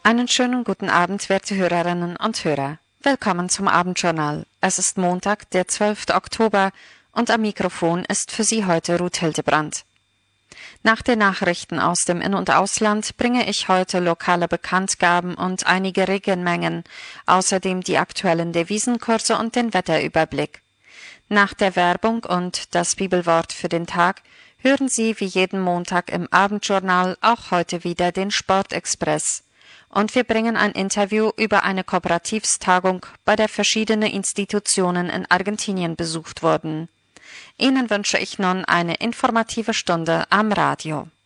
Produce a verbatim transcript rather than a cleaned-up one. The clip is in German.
Einen schönen guten Abend, werte Hörerinnen und Hörer. Willkommen zum Abendjournal. Es ist Montag, der zwölfte Oktober, und am Mikrofon ist für Sie heute Ruth Hildebrandt. Nach den Nachrichten aus dem In- und Ausland bringe ich heute lokale Bekanntgaben und einige Regenmengen, außerdem die aktuellen Devisenkurse und den Wetterüberblick. Nach der Werbung und das Bibelwort für den Tag hören Sie wie jeden Montag im Abendjournal auch heute wieder den Sportexpress. Und wir bringen ein Interview über eine Kooperativstagung, bei der verschiedene Institutionen in Argentinien besucht wurden. Ihnen wünsche ich nun eine informative Stunde am Radio.